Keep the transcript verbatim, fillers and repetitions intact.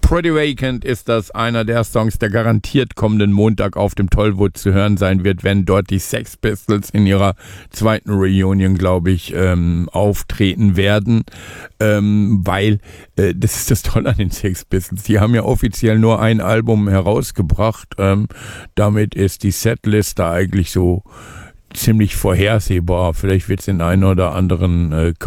Pretty Vacant ist das einer der Songs, der garantiert kommenden Montag auf dem Tollwood zu hören sein wird, wenn dort die Sex Pistols in ihrer zweiten Reunion, glaube ich, ähm, auftreten werden, ähm, weil äh, das ist das Tolle an den Sex Pistols. Die haben ja offiziell nur ein Album herausgebracht. Ähm, damit ist die Setliste eigentlich so ziemlich vorhersehbar. Vielleicht wird es den einen oder anderen äh,